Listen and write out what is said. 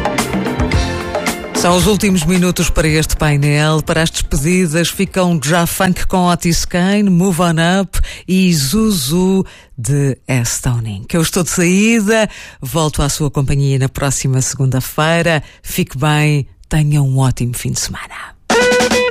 São os últimos minutos para este painel. Para as despedidas ficam Já Funk com Otis Kane, Move On Up e Zuzu de Estoning. Que eu estou de saída, volto à sua companhia na próxima segunda-feira. Fique bem, tenha um ótimo fim de semana.